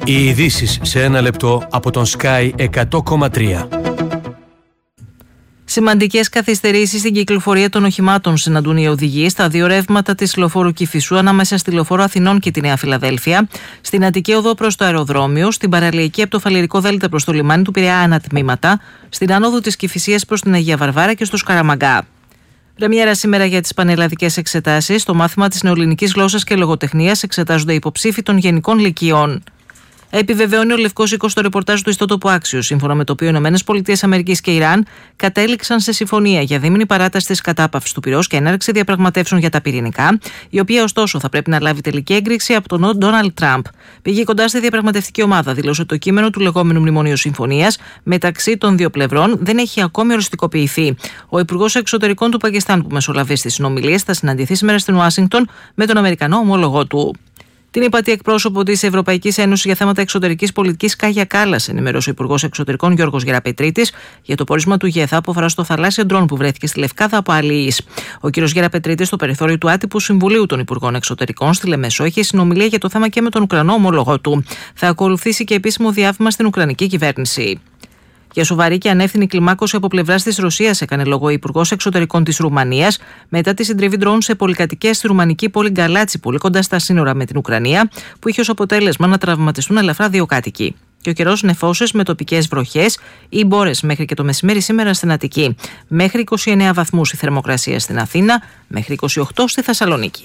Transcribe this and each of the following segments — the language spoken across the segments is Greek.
Οι ειδήσεις σε ένα λεπτό από τον Sky 100,3. Σημαντικές καθυστερήσεις στην κυκλοφορία των οχημάτων συναντούν οι οδηγοί στα δύο ρεύματα της λεωφόρου Κηφισού ανάμεσα στη λεωφόρο Αθηνών και τη Νέα Φιλαδέλφια, στην Αττική Οδό προς το αεροδρόμιο, στην παραλιακή από το Φαλιρικό Δέλτα προς το λιμάνι του Πειραιά ανατμήματα, στην άνοδο της Κηφισίας προς την Αγία Βαρβάρα και στο Σκαραμαγκά. Πρεμιέρα σήμερα για τις πανελλαδικές εξετάσεις. Στο μάθημα της νεοελληνικής γλώσσας και λογοτεχνίας εξετάζονται υποψήφοι των γενικών λυκειών. Επιβεβαιώνει ο Λευκός Οίκος στο ρεπορτάζ του Ιστότοπου Άξιου, σύμφωνα με το οποίο ΗΠΑ και Ιράν κατέληξαν σε συμφωνία για δίμηνη παράταση της κατάπαυσης του πυρός και έναρξη διαπραγματεύσεων για τα πυρηνικά, η οποία ωστόσο θα πρέπει να λάβει τελική έγκριση από τον Ντόναλντ Τραμπ. Πηγή κοντά στη διαπραγματευτική ομάδα δήλωσε ότι το κείμενο του λεγόμενου μνημονίου συμφωνίας μεταξύ των δύο πλευρών δεν έχει ακόμη οριστικοποιηθεί. Ο Υπουργός Εξωτερικών του Πακιστάν, που μεσολαβεί στις συνομιλίες, θα συναντηθεί σήμερα στην Ουάσιγκτον με τον Αμερικανό ομόλογό του. Την υπατή εκπρόσωπο της Ευρωπαϊκής Ένωσης για θέματα εξωτερικής πολιτικής Κάγια Κάλλας ενημέρωσε ο Υπουργός Εξωτερικών Γιώργος Γεραπετρίτης για το πόρισμα του ΓΕΘΑ που αφορά στο θαλάσσιο ντρόν που βρέθηκε στη Λευκάδα από αλληλείς. Ο κ. Γεραπετρίτης, στο περιθώριο του άτυπου Συμβουλίου των Υπουργών Εξωτερικών στη Λεμεσό, είχε συνομιλία για το θέμα και με τον Ουκρανό ομόλογό του. Θα ακολουθήσει και επίσημο διάβημα στην Ουκρανική κυβέρνηση. Για σοβαρή και ανεύθυνη κλιμάκωση από πλευράς της Ρωσίας έκανε λόγο ο Υπουργός Εξωτερικών της Ρουμανίας μετά τη συντριβή ντρόουν σε πολυκατοικίες στη ρουμανική πόλη Γκαλάτσι, πολύ κοντά στα σύνορα με την Ουκρανία, που είχε ως αποτέλεσμα να τραυματιστούν ελαφρά δύο κάτοικοι. Και ο καιρός νεφώσες με τοπικές βροχές ή μπόρες μέχρι και το μεσημέρι σήμερα στην Αττική. Μέχρι 29 βαθμούς η θερμοκρασία στην Αθήνα, μέχρι 28 στη Θεσσαλονίκη.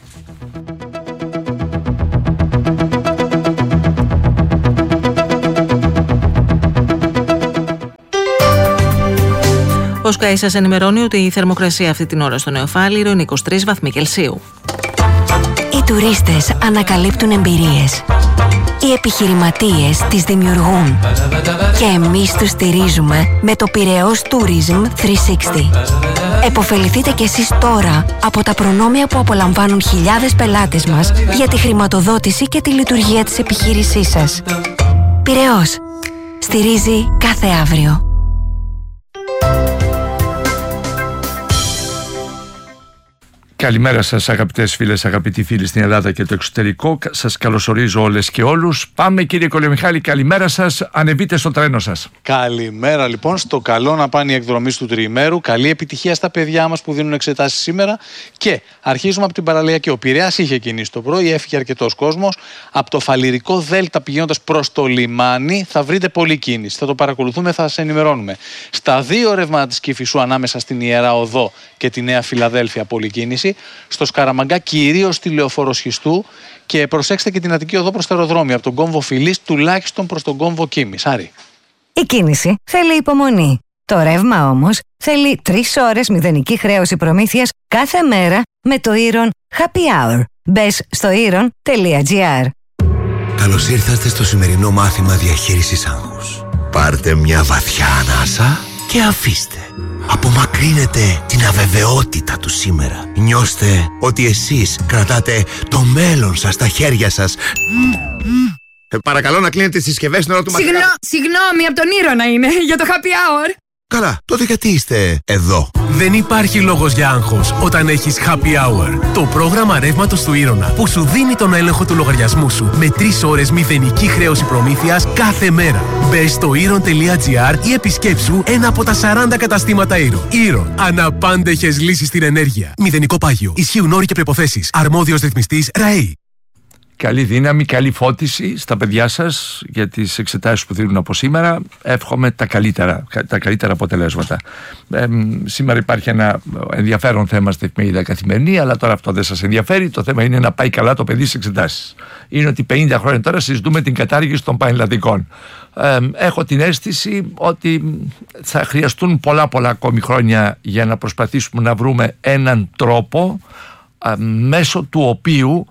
Ο Sky σας ενημερώνει ότι η θερμοκρασία αυτή την ώρα στο Νεοφάλιρο είναι 23 βαθμοί Κελσίου. Οι τουρίστες ανακαλύπτουν εμπειρίες. Οι επιχειρηματίες τις δημιουργούν. Και εμείς τους στηρίζουμε με το Πειραιώς Tourism 360. Εποφεληθείτε κι εσείς τώρα από τα προνόμια που απολαμβάνουν χιλιάδες πελάτες μας για τη χρηματοδότηση και τη λειτουργία της επιχείρησής σας. Πειραιώς. Στηρίζει κάθε αύριο. Καλημέρα σας αγαπητές φίλες, αγαπητοί φίλοι στην Ελλάδα και το εξωτερικό. Σας καλωσορίζω όλες και όλους. Πάμε κύριε Κολιομιχάλη, καλημέρα σας. Ανεβείτε στο τρένο σας. Καλημέρα λοιπόν, στο καλό να πάνε οι εκδρομείς του τριημέρου. Καλή επιτυχία στα παιδιά μας που δίνουν εξετάσεις σήμερα. Και αρχίζουμε από την παραλιακή. Ο Πειραιάς είχε κινήσει το πρωί, έφυγε αρκετός κόσμος. Από το Φαλιρικό Δέλτα πηγαίνοντας προς το λιμάνι θα βρείτε πολλή κίνηση. Θα το παρακολουθούμε, θα σας ενημερώνουμε. Στα δύο ρεύματα της Κηφισού ανάμεσα στην Ιερά Οδό και τη Νέα Φιλαδέλφια πολλή κίνηση. Στο Σκαραμαγκά κυρίως στη Λεωφόρο Σχιστού και προσέξτε και την Αττική Οδό προς το αεροδρόμιο από τον κόμβο Φιλής τουλάχιστον προς τον κόμβο Κίμης. Άρη. Η κίνηση θέλει υπομονή. Το ρεύμα όμως θέλει 3 ώρες μηδενική χρέωση προμήθειας κάθε μέρα με το Iron Happy Hour. Μπες στο iron.gr. Καλώς ήρθατε στο σημερινό μάθημα διαχείρισης άγχους. Πάρτε μια βαθιά ανάσα και αφήστε. Απομακρύνετε την αβεβαιότητα του σήμερα. Νιώστε ότι εσείς κρατάτε το μέλλον σας στα χέρια σας. Παρακαλώ να κλείνετε τις συσκευές στην ώρα του μαθήματος. Συγγνώμη, από τον Ήρωνα είναι, για το happy hour. Καλά, τότε γιατί είστε εδώ? Δεν υπάρχει λόγος για άγχος όταν έχεις Happy Hour. Το πρόγραμμα ρεύματος του Ήρωνα που σου δίνει τον έλεγχο του λογαριασμού σου με 3 ώρες μηδενική χρέωση προμήθειας κάθε μέρα. Μπες στο iron.gr ή επισκέψου ένα από τα 40 καταστήματα Iron. Iron. Αναπάντεχες λύσεις στην ενέργεια. Μηδενικό πάγιο. Ισχύουν όροι και προϋποθέσεις. Αρμόδιος ρυθμιστής ΡΑΕΗ. Καλή δύναμη, καλή φώτιση στα παιδιά σας για τις εξετάσεις που δίνουν από σήμερα. Εύχομαι τα καλύτερα αποτελέσματα. Σήμερα υπάρχει ένα ενδιαφέρον θέμα στην εφημερίδα Καθημερινή, αλλά τώρα αυτό δεν σας ενδιαφέρει. Το θέμα είναι να πάει καλά το παιδί στις εξετάσεις. Είναι ότι 50 χρόνια τώρα συζητούμε την κατάργηση των πανελλαδικών. Έχω την αίσθηση ότι θα χρειαστούν πολλά ακόμη χρόνια για να προσπαθήσουμε να βρούμε έναν τρόπο μέσω του οποίου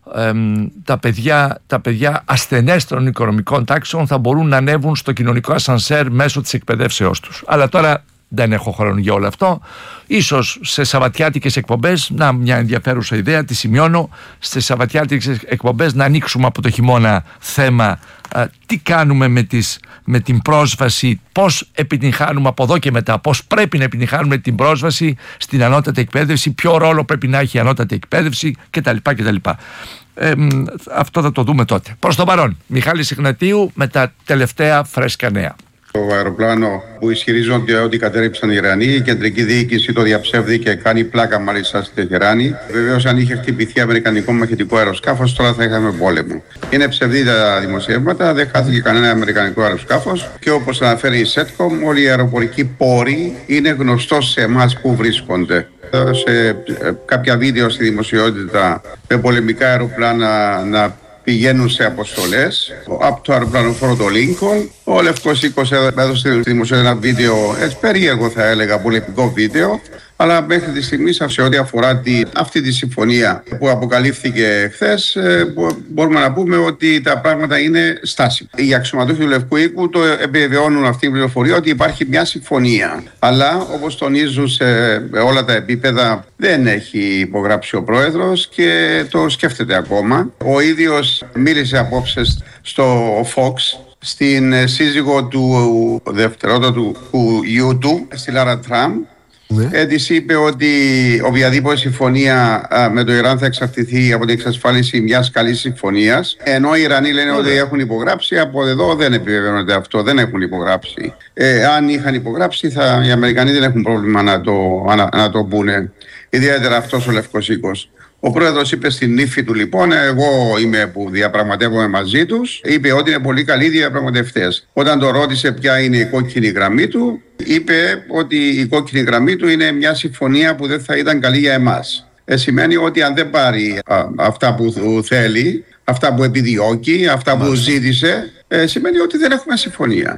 τα παιδιά ασθενέστερων οικονομικών τάξεων θα μπορούν να ανέβουν στο κοινωνικό ασανσέρ μέσω της εκπαιδεύσεώς τους. Αλλά τώρα δεν έχω χρόνο για όλο αυτό. Ίσως σε σαββατιάτικες εκπομπές, να μια ενδιαφέρουσα ιδέα, τη σημειώνω, σε σαββατιάτικες εκπομπές να ανοίξουμε από το χειμώνα θέμα τι κάνουμε με την πρόσβαση, πώς επιτυγχάνουμε από εδώ και μετά, πώς πρέπει να επιτυγχάνουμε την πρόσβαση στην ανώτατη εκπαίδευση, ποιο ρόλο πρέπει να έχει η ανώτατη εκπαίδευση κτλ. Αυτό θα το δούμε τότε. Προς το παρόν, Μιχάλης Ιγνατίου με τα τελευταία φρέσκα νέα. Το αεροπλάνο που ισχυρίζονται ότι κατέρριψαν οι Ιρανοί, η κεντρική διοίκηση το διαψεύδει και κάνει πλάκα μάλιστα στη Τεχεράνη. Βεβαίως, αν είχε χτυπηθεί αμερικανικό μαχητικό αεροσκάφος, τώρα θα είχαμε πόλεμο. Είναι ψευδή τα δημοσιεύματα, δεν χάθηκε κανένα αμερικανικό αεροσκάφος και όπως αναφέρει η ΣΕΤΚΟΜ, όλοι οι αεροπορικοί πόροι είναι γνωστός σε εμάς που βρίσκονται. Σε κάποια βίντεο στη δημοσιότητα με πολεμικά αεροπλάνα να πηγαίνουν σε αποστολές. Από το αεροπλανοφόρο το Lincoln, ο Λευκός Οίκος έδωσε στη δημοσιότητα ένα βίντεο, περίεργο θα έλεγα, πολεμικό βίντεο, αλλά μέχρι τη στιγμή σε ό,τι αφορά αυτή τη συμφωνία που αποκαλύφθηκε χθες, μπορούμε να πούμε ότι τα πράγματα είναι στάσιμα. Οι αξιωματούχοι του Λευκού Οίκου το επιβεβαιώνουν αυτή την πληροφορία ότι υπάρχει μια συμφωνία. Αλλά όπως τονίζουν σε όλα τα επίπεδα, δεν έχει υπογράψει ο πρόεδρος και το σκέφτεται ακόμα. Ο ίδιος μίλησε απόψε στο Fox, στην σύζυγο του δευτερότατου γιού του, στη Λάρα Τραμπ. Της είπε ότι οποιαδήποτε συμφωνία με το Ιράν θα εξαρτηθεί από την εξασφάλιση μιας καλής συμφωνίας, ενώ οι Ιρανοί λένε ότι έχουν υπογράψει. Από εδώ δεν επιβεβαιώνεται αυτό, δεν έχουν υπογράψει. Αν είχαν υπογράψει, οι Αμερικανοί δεν έχουν πρόβλημα να το πούνε, ιδιαίτερα αυτός ο Λευκός Οίκος. Ο πρόεδρος είπε στην ύφη του, λοιπόν, εγώ είμαι που διαπραγματεύομαι μαζί τους, είπε ότι είναι πολύ καλοί διαπραγματευτές. Όταν το ρώτησε ποια είναι η κόκκινη γραμμή του, είπε ότι η κόκκινη γραμμή του είναι μια συμφωνία που δεν θα ήταν καλή για εμάς. Σημαίνει ότι αν δεν πάρει αυτά που θέλει, αυτά που επιδιώκει, αυτά που ζήτησε, σημαίνει ότι δεν έχουμε συμφωνία.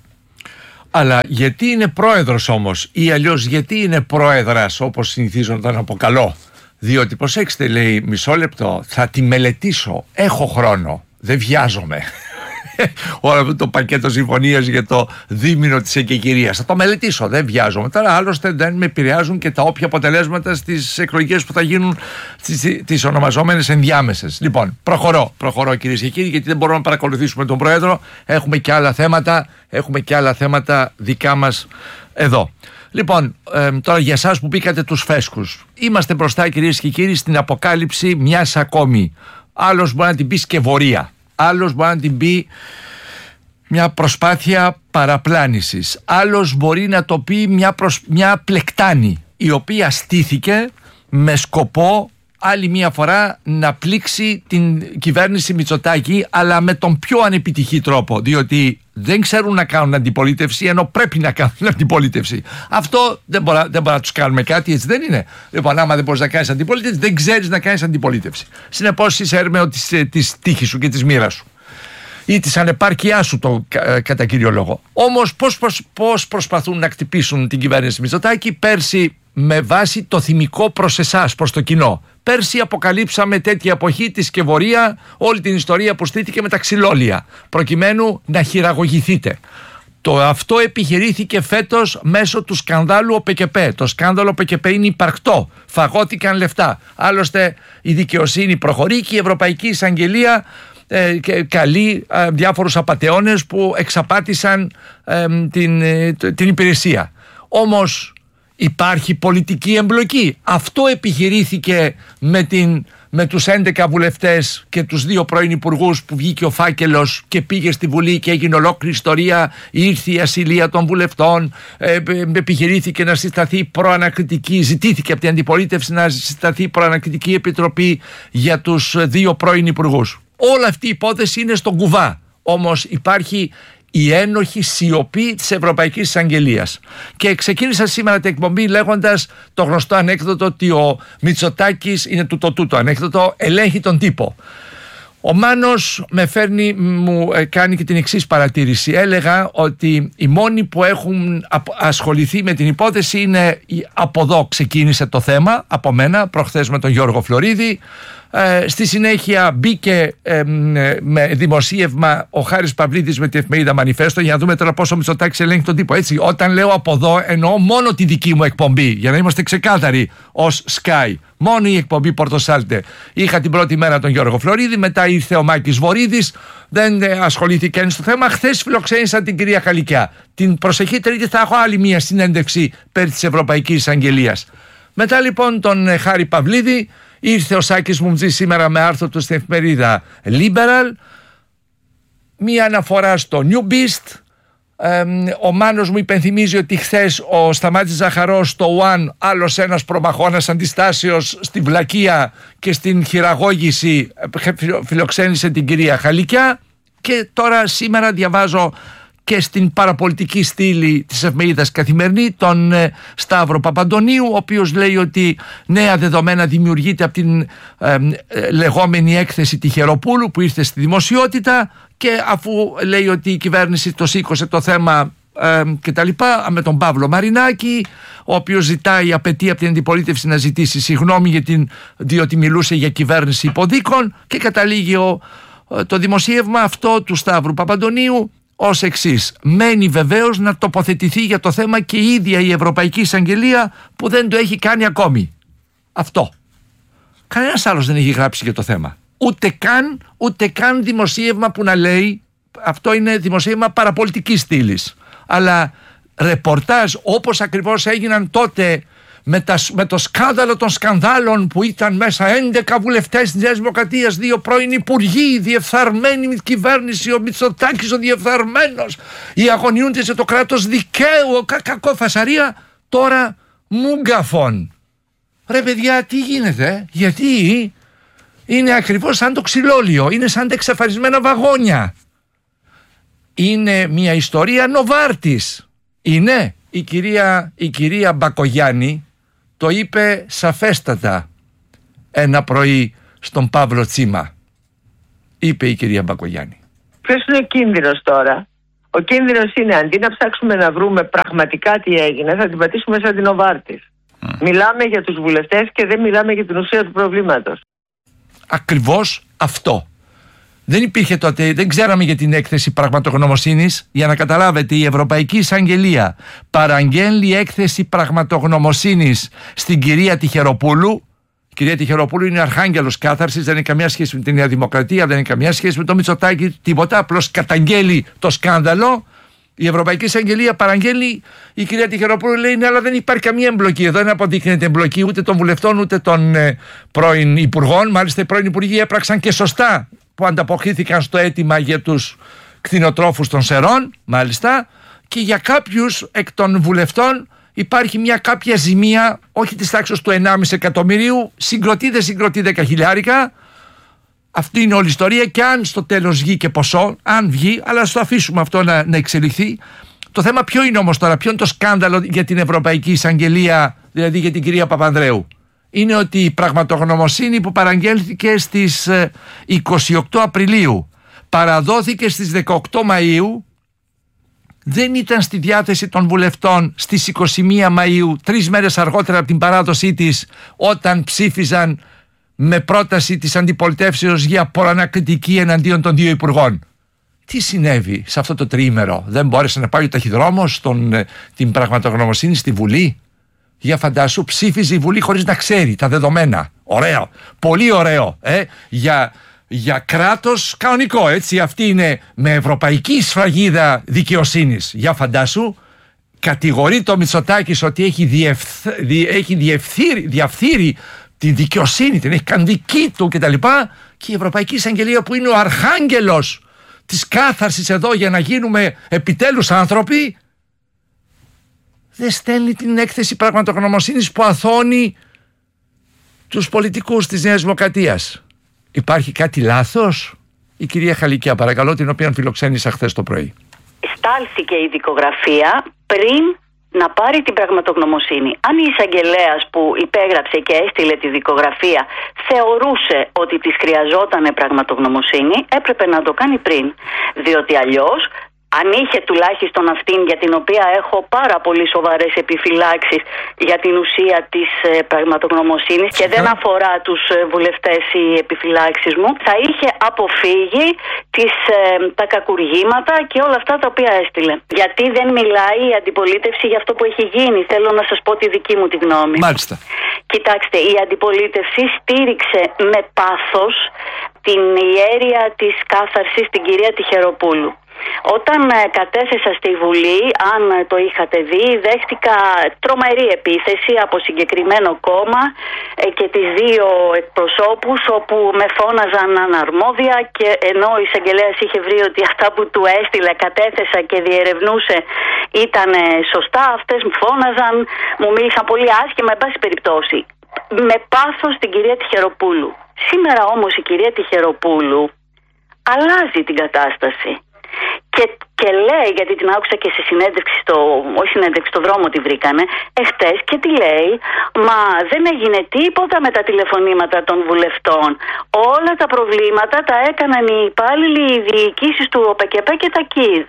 Αλλά γιατί είναι πρόεδρος όμως, ή αλλιώς γιατί είναι πρόεδρας, όπως συνηθίζω να τον αποκαλώ? Διότι προσέξτε, λέει, μισό λεπτό, θα τη μελετήσω, έχω χρόνο, δεν βιάζομαι. Όλο αυτό το πακέτο συμφωνίας για το δίμηνο της εγκεκηρίας, θα το μελετήσω, δεν βιάζομαι. Τώρα άλλωστε δεν με επηρεάζουν και τα όποια αποτελέσματα στις εκλογές που θα γίνουν, τις ονομαζόμενες ενδιάμεσες. Λοιπόν, προχωρώ κυρίες και κύριοι, γιατί δεν μπορούμε να παρακολουθήσουμε τον Πρόεδρο, έχουμε και άλλα θέματα δικά μας εδώ. Λοιπόν, τώρα για εσάς που μπήκατε τους φέσκους, είμαστε μπροστά κυρίες και κύριοι στην αποκάλυψη μιας ακόμη. Άλλος μπορεί να την πει σκευωρία, άλλος μπορεί να την πει μια προσπάθεια παραπλάνησης, άλλος μπορεί να το πει μια πλεκτάνη, η οποία στήθηκε με σκοπό άλλη μια φορά να πλήξει την κυβέρνηση Μητσοτάκη, αλλά με τον πιο ανεπιτυχή τρόπο, διότι δεν ξέρουν να κάνουν αντιπολίτευση, ενώ πρέπει να κάνουν αντιπολίτευση. Αυτό δεν μπορεί να τους κάνουμε κάτι, έτσι δεν είναι? Λοιπόν, άμα δεν μπορείς να κάνεις αντιπολίτευση, δεν ξέρεις να κάνεις αντιπολίτευση. Συνεπώς είσαι έρμεο της τύχης σου και της μοίρας σου ή της ανεπάρκειάς σου, κατά κύριο λόγο. Όμως πώς προσπαθούν να χτυπήσουν την κυβέρνηση Μητσοτάκη? Πέρσι, με βάση το θυμικό προς εσάς, προς το κοινό, πέρσι αποκαλύψαμε τέτοια εποχή τη σκευωρία, όλη την ιστορία που στήθηκε με τα ξυλόλια, προκειμένου να χειραγωγηθείτε. Αυτό επιχειρήθηκε φέτος μέσω του σκανδάλου ΟΠΕΚΕΠΕ. Το σκάνδαλο ΟΠΕΚΕΠΕ είναι υπαρκτό. Φαγώθηκαν λεφτά. Άλλωστε η δικαιοσύνη προχωρεί και η Ευρωπαϊκή Εισαγγελία καλεί διάφορους απατεώνες που εξαπάτησαν την υπηρεσία. Όμως υπάρχει πολιτική εμπλοκή. Αυτό επιχειρήθηκε με τους 11 βουλευτές και τους 2 πρώην υπουργούς που βγήκε ο φάκελος και πήγε στη Βουλή και έγινε ολόκληρη ιστορία. Ήρθε η ασυλία των βουλευτών, επιχειρήθηκε να συσταθεί προανακριτική, ζητήθηκε από την αντιπολίτευση να συσταθεί προανακριτική επιτροπή για τους 2 πρώην υπουργούς. Όλη αυτή η υπόθεση είναι στον κουβά. Όμως υπάρχει η ένοχη σιωπή της Ευρωπαϊκής Εισαγγελίας. Και ξεκίνησα σήμερα την εκπομπή λέγοντας το γνωστό ανέκδοτο ότι ο Μητσοτάκης είναι τούτο ανέκδοτο, ελέγχει τον τύπο. Ο Μάνος μου κάνει και την εξής παρατήρηση. Έλεγα ότι οι μόνοι που έχουν ασχοληθεί με την υπόθεση είναι από εδώ ξεκίνησε το θέμα, από μένα, προχθές με τον Γιώργο Φλωρίδη. Στη συνέχεια μπήκε με δημοσίευμα ο Χάρης Παυλίδης με την εφημερίδα Μανιφέστο, για να δούμε τώρα πόσο Μητσοτάκης ελέγχει τον τύπο. Έτσι, όταν λέω από εδώ, εννοώ μόνο τη δική μου εκπομπή, για να είμαστε ξεκάθαροι ως Sky. Μόνο η εκπομπή Πορτοσάλτε. Είχα την πρώτη μέρα τον Γιώργο Φλωρίδη, μετά ήρθε ο Μάκης Βορίδης, δεν ασχολήθηκε στο θέμα. Χθες φιλοξένησα την κυρία Χαλικιά. Την προσεχή Τρίτη θα έχω άλλη μία συνέντευξη περί της Ευρωπαϊκής Εισαγγελίας. Μετά λοιπόν τον Χάρη Παυλίδη Ήρθε ο Σάκης Μουμτζής σήμερα με άρθρο του στην εφημερίδα Liberal, μία αναφορά στο New Beast. Ο Μάνος μου υπενθυμίζει ότι χθες ο Σταμάτης Ζαχαρός στο One, άλλος ένας προμαχώνας αντιστάσεως στη βλακεία και στην χειραγώγηση, φιλοξένησε την κυρία Χαλικιά. Και τώρα σήμερα διαβάζω και στην παραπολιτική στήλη της εφημερίδας Καθημερινή τον Σταύρο Παπαντονίου, ο οποίος λέει ότι νέα δεδομένα δημιουργείται από την λεγόμενη έκθεση Τυχεροπούλου που ήρθε στη δημοσιότητα, και αφού λέει ότι η κυβέρνηση το σήκωσε το θέμα και τα λοιπά, με τον Παύλο Μαρινάκη, ο οποίος απαιτεί από την αντιπολίτευση να ζητήσει συγγνώμη διότι μιλούσε για κυβέρνηση υποδίκων, και καταλήγει το δημοσίευμα αυτό του Σταύρου Παπαντονίου ως εξής: μένει βεβαίως να τοποθετηθεί για το θέμα και η ίδια η Ευρωπαϊκή Εισαγγελία που δεν το έχει κάνει ακόμη. Αυτό. Κανένας άλλος δεν έχει γράψει για το θέμα. Ούτε καν δημοσίευμα που να λέει, αυτό είναι δημοσίευμα παραπολιτικής στήλης. Αλλά ρεπορτάζ όπως ακριβώς έγιναν τότε με το σκάνδαλο των σκανδάλων που ήταν μέσα 11 βουλευτές της Νέας Δημοκρατίας, 2 πρώην υπουργοί, διεφθαρμένη κυβέρνηση, ο Μητσοτάκης ο διεφθαρμένος, οι αγωνιούνται σε το κράτος δικαίου, κακό φασαρία, τώρα μουγκαφών. Ρε παιδιά, τι γίνεται? Γιατί είναι ακριβώς σαν το ξυλόλιο, είναι σαν τα εξαφανισμένα βαγόνια. Είναι μια ιστορία Νοβάρτης. Είναι η κυρία Μπακογιάννη το είπε σαφέστατα ένα πρωί στον Παύλο Τσίμα. Είπε η κυρία Μπακογιάννη. Ποιος είναι ο κίνδυνος τώρα? Ο κίνδυνος είναι, αντί να ψάξουμε να βρούμε πραγματικά τι έγινε, θα την πατήσουμε σαν την Νοβάρτης. Μιλάμε για τους βουλευτές και δεν μιλάμε για την ουσία του προβλήματος. Ακριβώς αυτό. Δεν υπήρχε τότε, δεν ξέραμε για την έκθεση πραγματογνωμοσύνης. Για να καταλάβετε, η Ευρωπαϊκή Εισαγγελία παραγγέλνει έκθεση πραγματογνωμοσύνης στην κυρία Τυχεροπούλου. Η κυρία Τυχεροπούλου είναι αρχάγγελος κάθαρσης, δεν έχει καμία σχέση με τη Νέα Δημοκρατία, δεν έχει καμία σχέση με το Μητσοτάκη, τίποτα. Απλώς καταγγέλει το σκάνδαλο. Η Ευρωπαϊκή Εισαγγελία παραγγέλνει, η κυρία Τυχεροπούλου λέει ναι, αλλά δεν υπάρχει καμία εμπλοκή. Εδώ δεν αποδείκνεται εμπλοκή ούτε των βουλευτών ούτε των πρώην υπουργών. Μάλιστα, οι πρώην υπουργοί έπραξαν και σωστά που ανταποκρίθηκαν στο αίτημα για τους κτηνοτρόφους των Σερών, μάλιστα, και για κάποιους εκ των βουλευτών υπάρχει μια κάποια ζημία, όχι της τάξης του 1,5 εκατομμυρίου, συγκροτεί 10 χιλιάρικα. Αυτή είναι όλη η ιστορία, και αν στο τέλος βγει και ποσό, αν βγει, αλλά ας το αφήσουμε αυτό να εξελιχθεί. Το θέμα ποιο είναι όμως τώρα, ποιο είναι το σκάνδαλο για την Ευρωπαϊκή Εισαγγελία, δηλαδή για την κυρία Παπανδρέου? Είναι ότι η πραγματογνωμοσύνη που παραγγέλθηκε στις 28 Απριλίου παραδόθηκε στις 18 Μαΐου, δεν ήταν στη διάθεση των βουλευτών στις 21 Μαΐου, 3 μέρες αργότερα από την παράδοσή της, όταν ψήφιζαν με πρόταση της αντιπολιτεύσεως για προανακριτική εναντίον των 2 υπουργών. Τι συνέβη σε αυτό το τριήμερο? Δεν μπόρεσε να πάει ο ταχυδρόμος την πραγματογνωμοσύνη στη Βουλή? Για φαντάσου, ψήφιζε η Βουλή χωρίς να ξέρει τα δεδομένα. Ωραίο, πολύ ωραίο, για κράτος κανονικό, έτσι. Αυτή είναι με ευρωπαϊκή σφραγίδα δικαιοσύνης. Για φαντάσου, κατηγορεί το Μητσοτάκης ότι έχει διαφθείρει τη δικαιοσύνη, την έχει κάνει δική του κτλ. Και η Ευρωπαϊκή Εισαγγελία, που είναι ο αρχάγγελος της κάθαρσης εδώ για να γίνουμε επιτέλους άνθρωποι, δεν στέλνει την έκθεση πραγματογνωμοσύνης που αθώνει τους πολιτικούς της Νέας Δημοκρατίας. Υπάρχει κάτι λάθος? Η κυρία Χαλικιά, παρακαλώ, την οποία φιλοξένησα χθες το πρωί. Στάλθηκε η δικογραφία πριν να πάρει την πραγματογνωμοσύνη. Αν η εισαγγελέας που υπέγραψε και έστειλε τη δικογραφία θεωρούσε ότι της χρειαζόταν πραγματογνωμοσύνη, έπρεπε να το κάνει πριν. Διότι αλλιώς, αν είχε τουλάχιστον αυτήν, για την οποία έχω πάρα πολύ σοβαρές επιφυλάξεις για την ουσία της πραγματογνωμοσύνης και δεν αφορά τους βουλευτές οι επιφυλάξεις μου, θα είχε αποφύγει τα κακουργήματα και όλα αυτά τα οποία έστειλε. Γιατί δεν μιλάει η αντιπολίτευση για αυτό που έχει γίνει? Θέλω να σας πω τη δική μου τη γνώμη. Μάλιστα. Κοιτάξτε, η αντιπολίτευση στήριξε με πάθος την ιέρεια της κάθαρσης στην κυρία Τυχεροπούλου. Όταν κατέθεσα στη Βουλή, αν το είχατε δει, δέχτηκα τρομερή επίθεση από συγκεκριμένο κόμμα και τις δύο εκπροσώπους, όπου με φώναζαν αναρμόδια, και ενώ ο εισαγγελέας είχε βρει ότι αυτά που του έστειλε, κατέθεσα και διερευνούσε, ήταν σωστά, αυτές μου φώναζαν, μου μίλησαν πολύ άσχημα, εν πάση περιπτώσει. Με πάθος την κυρία Τυχεροπούλου. Σήμερα όμως η κυρία Τυχεροπούλου αλλάζει την κατάσταση. Και λέει, γιατί την άκουσα και σε συνέντευξη, όχι συνέντευξη, στο δρόμο τη βρήκανε εχθές, και τι λέει? Μα δεν έγινε τίποτα με τα τηλεφωνήματα των βουλευτών. Όλα τα προβλήματα τα έκαναν οι υπάλληλοι, οι διοικήσεις του ΟΠΕΚΕΠΕ και τα ΚΙΔ.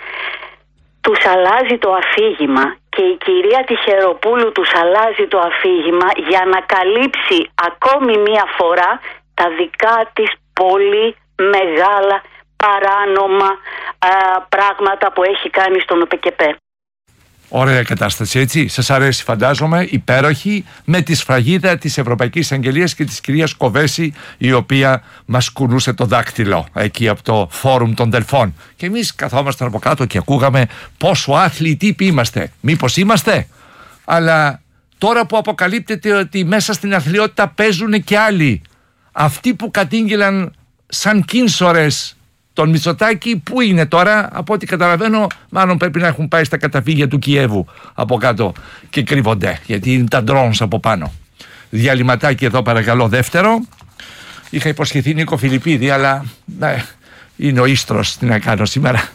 Τους αλλάζει το αφήγημα, και η κυρία Τυχεροπούλου τους αλλάζει το αφήγημα για να καλύψει ακόμη μία φορά τα δικά της πολύ μεγάλα παράνομα πράγματα που έχει κάνει στον ΟΠΕΚΕΠΕ. Ωραία κατάσταση, έτσι. Σας αρέσει, φαντάζομαι, υπέροχη, με τη σφραγίδα της Ευρωπαϊκής Αγγελίας και της κυρίας Κοβέση, η οποία μας κουνούσε το δάκτυλο εκεί από το Φόρουμ των Δελφών. Και εμείς καθόμασταν από κάτω και ακούγαμε πόσο άθλιοι τύποι είμαστε. Μήπως είμαστε? Αλλά τώρα που αποκαλύπτεται ότι μέσα στην αθλιότητα παίζουν και άλλοι, αυτοί που κατήγγειλαν σαν κίνσορες τον Μητσοτάκη, πού είναι τώρα? Από ό,τι καταλαβαίνω, μάλλον πρέπει να έχουν πάει στα καταφύγια του Κιέβου από κάτω και κρύβονται, γιατί είναι τα drones από πάνω. Διαλυματάκι εδώ, παρακαλώ, δεύτερο. Είχα υποσχεθεί Νίκο Φιλιππίδη, αλλά είναι ο ίστρος. Τι να κάνω σήμερα?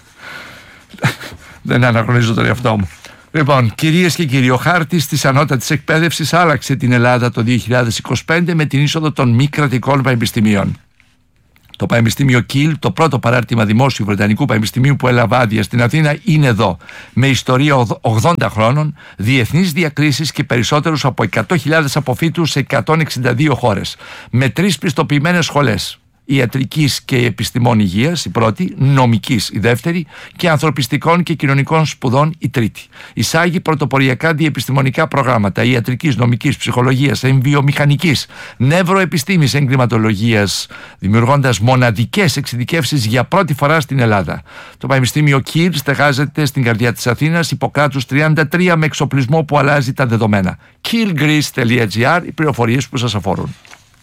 Δεν αναγνωρίζω τον εαυτό μου. Λοιπόν, κυρίες και κύριοι, ο χάρτης της ανώτατης εκπαίδευσης άλλαξε την Ελλάδα το 2025 με την είσοδο των μη κρατικών πανεπιστημίων. Το Πανεπιστήμιο Κιλ, το πρώτο παράρτημα δημόσιου Βρετανικού Πανεπιστημίου που έλαβε άδεια στην Αθήνα, είναι εδώ. Με ιστορία 80 χρόνων, διεθνείς διακρίσεις και περισσότερους από 100.000 αποφύτους σε 162 χώρες. Με 3 πιστοποιημένες σχολές. Ιατρικής και επιστημών υγείας η πρώτη, νομικής η δεύτερη και ανθρωπιστικών και κοινωνικών σπουδών η τρίτη. Εισάγει πρωτοποριακά διεπιστημονικά προγράμματα ιατρικής, νομικής, ψυχολογίας, εμβιομηχανικής, νευροεπιστήμης, εγκληματολογίας, δημιουργώντας μοναδικές εξειδικεύσεις για πρώτη φορά στην Ελλάδα. Το Πανεπιστήμιο Κιλ στεγάζεται στην καρδιά της Αθήνας, Ιπποκράτους 33, με εξοπλισμό που αλλάζει τα δεδομένα. killgreece.gr, οι πληροφορίες που σας αφορούν.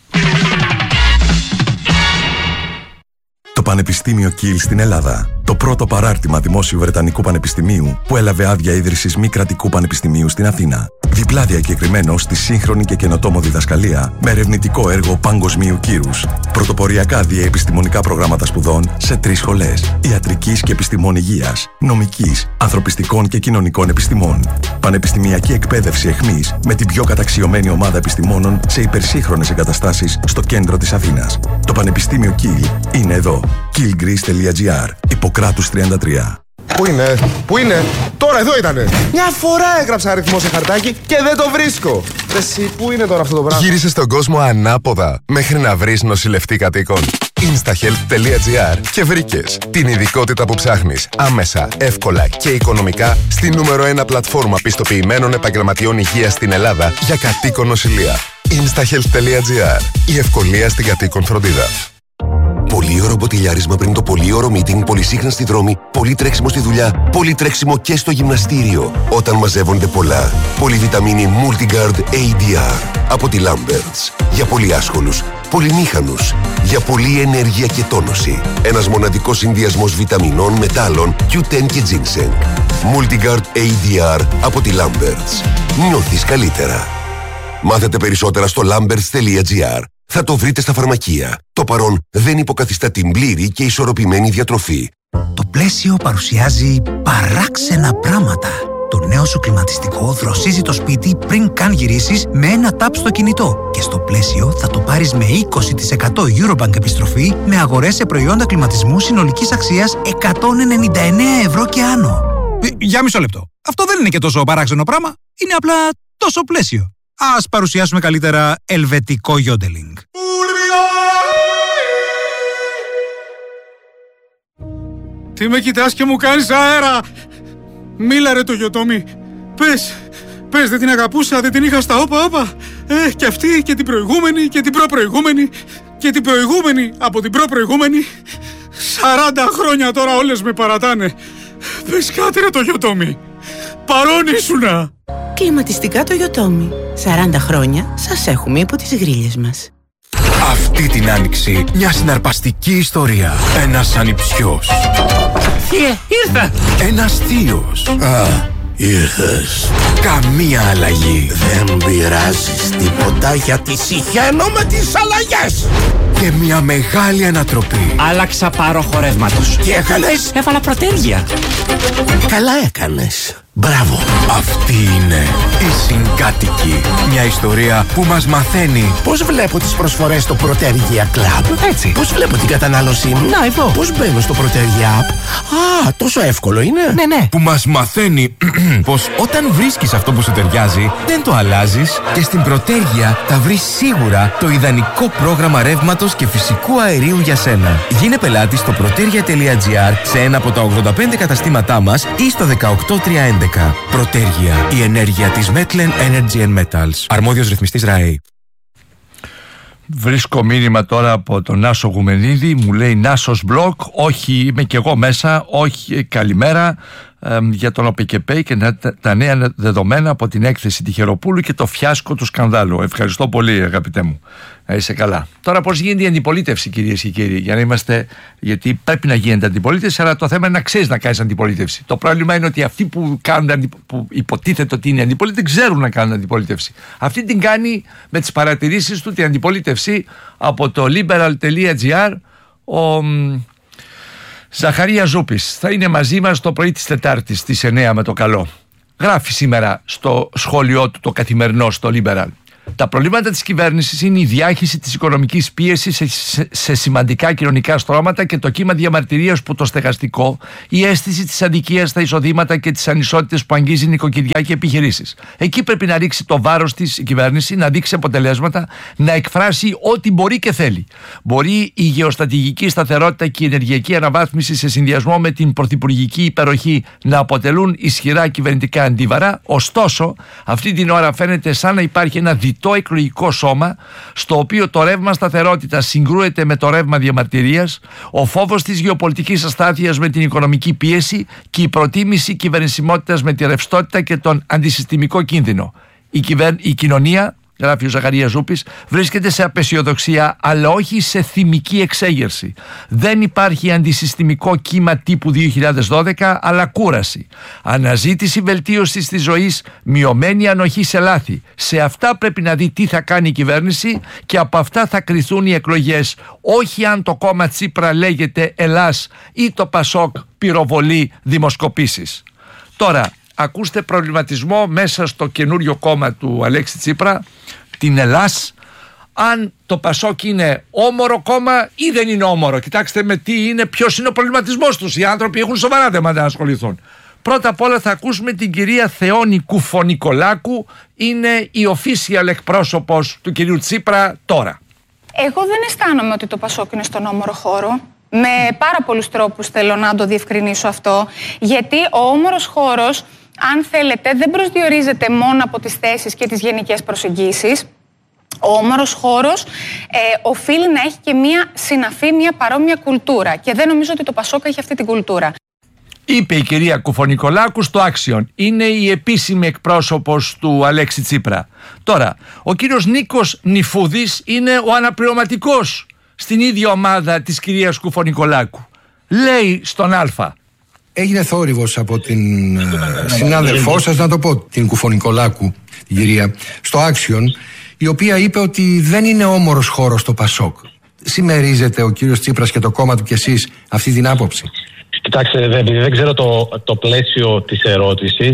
Το Πανεπιστήμιο Κιλ στην Ελλάδα. Το πρώτο παράρτημα δημόσιου Βρετανικού Πανεπιστημίου που έλαβε άδεια ίδρυσης μη κρατικού πανεπιστημίου στην Αθήνα. Διπλά διακεκριμένο στη σύγχρονη και καινοτόμο διδασκαλία με ερευνητικό έργο παγκοσμίου κύρους. Πρωτοποριακά διαεπιστημονικά προγράμματα σπουδών σε 3 σχολές. Ιατρικής και επιστημών υγείας, νομικής, ανθρωπιστικών και κοινωνικών επιστημών. Πανεπιστημιακή εκπαίδευση εχμής με την πιο καταξιωμένη ομάδα επιστημόνων σε υπερσύγχρονες εγκαταστάσεις στο κέντρο της Αθήνας. Το Πανεπιστήμιο Κιλ είναι εδώ. killgreece.gr, Ιπποκράτους 33. Πού είναι, τώρα εδώ ήτανε. Μια φορά έγραψα αριθμό σε χαρτάκι και δεν το βρίσκω. Εσύ, πού είναι τώρα αυτό το πράγμα? Γύρισες στον κόσμο ανάποδα μέχρι να βρεις νοσηλευτή κατοίκων. Instahealth.gr και βρήκες την ειδικότητα που ψάχνεις άμεσα, εύκολα και οικονομικά στη νούμερο 1 πλατφόρμα πιστοποιημένων επαγγελματιών υγείας στην Ελλάδα για κατοίκον νοσηλεία. Instahealth.gr, η ευκολία στην κατοίκον φροντίδα. Πολύωρο μποτιλιάρισμα πριν το πολύωρο meeting, πολυσύχνα στη δρόμη, πολύ τρέξιμο στη δουλειά, πολύ τρέξιμο και στο γυμναστήριο. Όταν μαζεύονται πολλά. Πολυβιταμίνη Multigard ADR από τη Lamberts. Για πολύ άσχολους, πολυμήχανους. Για πολλή ενέργεια και τόνωση. Ένας μοναδικός συνδυασμός βιταμινών, μετάλλων, Q10 και ginseng. Multigard ADR από τη Lamberts. Νιώθεις καλύτερα. Μάθετε περισσότερα στο lamberts.gr. Θα το βρείτε στα φαρμακεία. Το παρόν δεν υποκαθιστά την πλήρη και ισορροπημένη διατροφή. Το πλαίσιο παρουσιάζει παράξενα πράγματα. Το νέο σου κλιματιστικό δροσίζει το σπίτι πριν καν γυρίσεις με ένα τάπ στο κινητό. Και στο πλαίσιο θα το πάρεις με 20% Eurobank επιστροφή με αγορές σε προϊόντα κλιματισμού συνολικής αξίας 199 ευρώ και άνω. Για μισό λεπτό. Αυτό δεν είναι και τόσο παράξενο πράγμα. Είναι απλά τόσο πλαίσιο. Ας παρουσιάσουμε καλύτερα ελβετικό γιόντελινγκ. Τι με κοιτάς και μου κάνεις αέρα? Μίλα ρε το γιοτόμι. Πες, δεν την αγαπούσα, δεν την είχα στα όπα. Και αυτή και την προηγούμενη και την προπροηγούμενη και την προηγούμενη από την προπροηγούμενη. 40 χρόνια τώρα όλες με παρατάνε. Πες κάτι ρε το Γιοτόμι. Παρόν ήσουνα. Κλιματιστικά το Γιοτόμι. 40 χρόνια σας έχουμε υπό τις γρίλες μας. Αυτή την άνοιξη μια συναρπαστική ιστορία. Ένας ανιψιός. Ήρθα. Ένας θείος. Ήρθες. Καμία αλλαγή. Δεν πειράζεις τίποτα γιατί συχαίνω με τις αλλαγές. Και μια μεγάλη ανατροπή. Άλλαξα πάροχο ρεύματος. Τι έκανες? Έβαλα προτέρια. Καλά έκανες. Μπράβο. Αυτή είναι η Συγκάτοικοι. Μια ιστορία που μας μαθαίνει πώς βλέπω τις προσφορές στο Protergia Club. Έτσι. Πώς βλέπω την κατανάλωσή μου. Να, εδώ. Πώς μπαίνω στο Protergia App. Α, τόσο εύκολο είναι. Ναι. Που μας μαθαίνει πως όταν βρίσκεις αυτό που σου ταιριάζει, δεν το αλλάζεις και στην Protergia θα βρεις σίγουρα το ιδανικό πρόγραμμα ρεύματος και φυσικού αερίου για σένα. Γίνε πελάτη στο protergia.gr σε ένα από τα 85 καταστήματά μας ή στο 18311. Protergia, η ενέργεια της Metlen Energy and Metals. Αρμόδιος ρυθμιστής ΡΑΕ. Βρίσκω μήνυμα τώρα από τον Νάσο Γουμενίδη. Μου λέει Νάσος Blog. Όχι, είμαι και εγώ μέσα. Όχι, καλημέρα. Για τον ΟΠΚΠ και τα νέα δεδομένα από την έκθεση Τυχεροπούλου και το φιάσκο του σκανδάλου. Ευχαριστώ πολύ, αγαπητέ μου. Είσαι καλά. Τώρα, πώς γίνεται η αντιπολίτευση, κυρίες και κύριοι, για να είμαστε. Γιατί πρέπει να γίνεται αντιπολίτευση, αλλά το θέμα είναι να ξέρεις να κάνεις αντιπολίτευση. Το πρόβλημα είναι ότι αυτοί που υποτίθεται ότι είναι αντιπολίτευση δεν ξέρουν να κάνουν αντιπολίτευση. Αυτή την κάνει με τις παρατηρήσεις του την αντιπολίτευση από το liberal.gr ο Ζαχαρία Ζούπης. Θα είναι μαζί μας το πρωί της Τετάρτης στις 9 με το καλό. Γράφει σήμερα στο σχόλιο του το καθημερινό στο Liberal. Τα προβλήματα της κυβέρνησης είναι η διάχυση της οικονομικής πίεσης σε σημαντικά κοινωνικά στρώματα και το κύμα διαμαρτυρίας που το στεγαστικό, η αίσθηση της αδικίας στα εισοδήματα και τις ανισότητες που αγγίζει νοικοκυριά και επιχειρήσεις. Εκεί πρέπει να ρίξει το βάρος της η κυβέρνηση, να δείξει αποτελέσματα, να εκφράσει ό,τι μπορεί και θέλει. Μπορεί η γεωστρατηγική σταθερότητα και η ενεργειακή αναβάθμιση σε συνδυασμό με την πρωθυπουργική υπεροχή να αποτελούν ισχυρά κυβερνητικά αντίβαρα, ωστόσο αυτή την ώρα φαίνεται σαν να υπάρχει ένα διτό εκλογικό σώμα στο οποίο το ρεύμα σταθερότητας συγκρούεται με το ρεύμα διαμαρτυρίας, ο φόβος της γεωπολιτικής αστάθειας με την οικονομική πίεση και η προτίμηση κυβερνησιμότητας με τη ρευστότητα και τον αντισυστημικό κίνδυνο. Η κοινωνία, γράφει ο Ζαχαρίας Ζούπης, βρίσκεται σε απεσιοδοξία αλλά όχι σε θυμική εξέγερση. Δεν υπάρχει αντισυστημικό κύμα τύπου 2012 αλλά κούραση. Αναζήτηση βελτίωσης της ζωής, μειωμένη ανοχή σε λάθη. Σε αυτά πρέπει να δει τι θα κάνει η κυβέρνηση και από αυτά θα κριθούν οι εκλογές. Όχι αν το κόμμα Τσίπρα λέγεται Ελλάς ή το Πασόκ πυροβολεί δημοσκοπήσεις. Τώρα, ακούστε προβληματισμό μέσα στο καινούριο κόμμα του Αλέξη Τσίπρα, την Ελλάς, αν το Πασόκ είναι όμορο κόμμα ή δεν είναι όμορο. Κοιτάξτε με τι είναι, ποιος είναι ο προβληματισμός τους. Οι άνθρωποι έχουν σοβαρά θέματα να ασχοληθούν. Πρώτα απ' όλα θα ακούσουμε την κυρία Θεόνη Κουφονικολάκου, είναι η official εκπρόσωπος του κυρίου Τσίπρα τώρα. Εγώ δεν αισθάνομαι ότι το Πασόκ είναι στον όμορο χώρο. Με πάρα πολλούς τρόπους θέλω να το διευκρινίσω αυτό, γιατί ο όμορος χώρος, αν θέλετε, δεν προσδιορίζεται μόνο από τις θέσεις και τις γενικές προσεγγίσεις. Ο όμορος χώρος οφείλει να έχει και μία συναφή, μία παρόμοια κουλτούρα και δεν νομίζω ότι το Πασόκ έχει αυτή την κουλτούρα. Είπε η κυρία Κουφονικολάκου στο Άξιον. Είναι η επίσημη εκπρόσωπος του Αλέξη Τσίπρα. Τώρα, ο κύριος Νίκος Νιφούδης είναι ο αναπληρωματικός στην ίδια ομάδα της κυρίας Κουφονικολάκου. Λέει στον Α. Έγινε θόρυβος από την συνάδελφό σας, να το πω, την Κουφονικολάκου, την κυρία, στο Άξιον, η οποία είπε ότι δεν είναι όμορος χώρος το Πασόκ. Συμμερίζεται ο κύριος Τσίπρας και το κόμμα του και εσείς αυτή την άποψη? Κοιτάξτε, δεν ξέρω το πλαίσιο της ερώτησης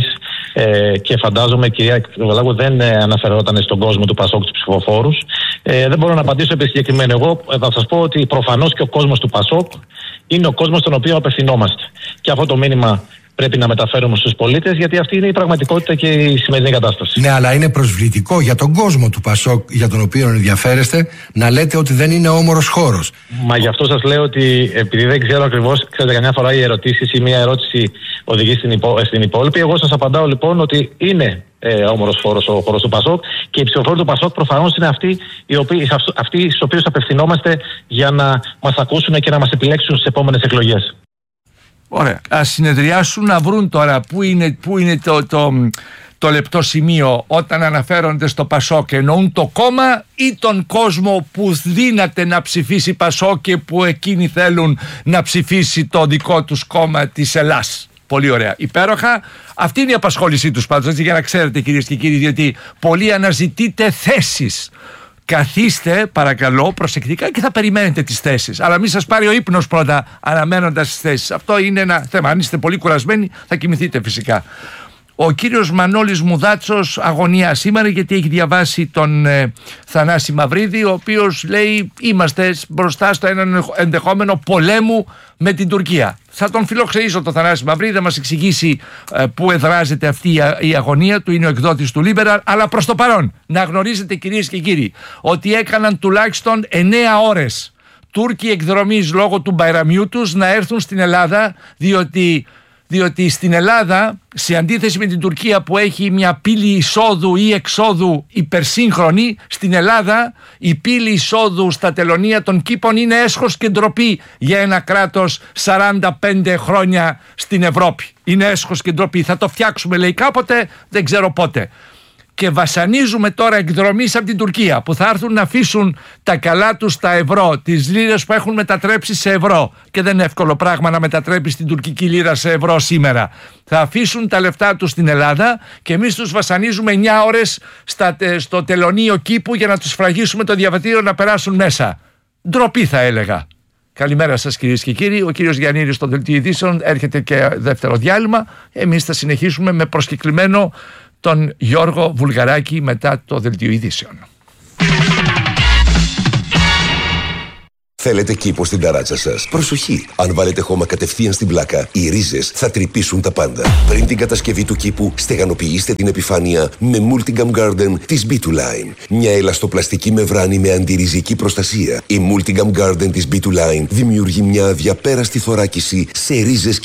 και φαντάζομαι η κυρία Κουφονικολάκου δεν αναφερόταν στον κόσμο του Πασόκ, τους ψηφοφόρους. Δεν μπορώ να απαντήσω επί συγκεκριμένο. Εγώ θα σας πω ότι προφανώς και ο κόσμος του Πασόκ είναι ο κόσμος στον οποίο απευθυνόμαστε. Και αυτό το μήνυμα πρέπει να μεταφέρουμε στους πολίτες, γιατί αυτή είναι η πραγματικότητα και η σημερινή κατάσταση. Ναι, αλλά είναι προσβλητικό για τον κόσμο του Πασόκ, για τον οποίο ενδιαφέρεστε, να λέτε ότι δεν είναι όμορος χώρος. Μα γι' αυτό σας λέω ότι, επειδή δεν ξέρω ακριβώς, ξέρετε, καμιά φορά οι ερωτήσεις ή μια ερώτηση οδηγεί στην υπόλοιπη. Εγώ σας απαντάω λοιπόν ότι είναι όμορος χώρος ο χώρος του Πασόκ, και οι ψηφοφόροι του Πασόκ προφανώς είναι αυτοί στους οποίους απευθυνόμαστε για να μας ακούσουν και να μας επιλέξουν στις επόμενες εκλογές. Ωραία. Ας συνεδριάσουν να βρουν τώρα πού είναι το λεπτό σημείο όταν αναφέρονται στο Πασόκ. Εννοούν το κόμμα ή τον κόσμο που δύναται να ψηφίσει Πασόκ και που εκείνοι θέλουν να ψηφίσει το δικό τους κόμμα της Ελλάς. Πολύ ωραία. Υπέροχα. Αυτή είναι η απασχόλησή τους πάντως, έτσι, για να ξέρετε, κυρίες και κύριοι, διότι πολλοί αναζητείτε θέσεις. Καθίστε παρακαλώ προσεκτικά και θα περιμένετε τις θέσεις. Αλλά μην σας πάρει ο ύπνος πρώτα αναμένοντας τις θέσεις. Αυτό είναι ένα θέμα. Αν είστε πολύ κουρασμένοι θα κοιμηθείτε φυσικά. Ο κύριος Μανώλης Μουδάτσος αγωνιά σήμερα, γιατί έχει διαβάσει τον Θανάση Μαυρίδη, ο οποίος λέει είμαστε μπροστά στο έναν ενδεχόμενο πολέμου με την Τουρκία. Θα τον φιλοξενήσω τον Θανάση Μαυρίδη, θα μας εξηγήσει πού εδράζεται αυτή η αγωνία του, είναι ο εκδότης του Liberal. Αλλά προς το παρόν να γνωρίζετε, κυρίες και κύριοι, ότι έκαναν τουλάχιστον 9 ώρες Τούρκοι εκδρομής λόγω του Μπαϊραμιού τους να έρθουν στην Ελλάδα, διότι στην Ελλάδα, σε αντίθεση με την Τουρκία που έχει μια πύλη εισόδου ή εξόδου υπερσύγχρονη, στην Ελλάδα η πύλη εισόδου στα τελωνεία των κήπων είναι έσχος και ντροπή για ένα κράτος 45 χρόνια στην Ευρώπη. Είναι έσχος και ντροπή. Θα το φτιάξουμε, λέει, κάποτε, δεν ξέρω πότε. Και βασανίζουμε τώρα εκδρομής από την Τουρκία, που θα έρθουν να αφήσουν τα καλά τους στα ευρώ, τις λίρες που έχουν μετατρέψει σε ευρώ. Και δεν είναι εύκολο πράγμα να μετατρέψεις την τουρκική λίρα σε ευρώ σήμερα. Θα αφήσουν τα λεφτά τους στην Ελλάδα και εμείς τους βασανίζουμε 9 ώρες στο τελωνείο κήπου για να τους σφραγίσουμε το διαβατήριο να περάσουν μέσα. Ντροπή, θα έλεγα. Καλημέρα σας, κυρίες και κύριοι. Ο κύριος Γιαννήρης στο Δελτίο Ειδήσεων, έρχεται και δεύτερο διάλειμμα. Εμείς θα συνεχίσουμε με προσκεκλημένο τον Γιώργο Βουλγαράκη μετά το Δελτίο Ειδήσεων. Θέλετε κήπο στην ταράτσα σας? Προσοχή! Αν βάλετε χώμα κατευθείαν στην πλάκα, οι ρίζες θα τρυπήσουν τα πάντα. Πριν την κατασκευή του κήπου, στεγανοποιήστε την επιφάνεια με Multigam Garden της B2Line. Μια ελαστοπλαστική μεμβράνη με αντιριζική προστασία. Η Multigam Garden της B2Line δημιουργεί μια αδιαπέραστη θωράκιση σε ρίζες